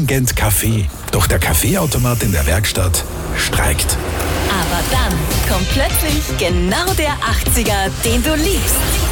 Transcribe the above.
Intelligent Kaffee. Doch der Kaffeeautomat in der Werkstatt streikt. Aber dann kommt plötzlich genau der 80er, den du liebst.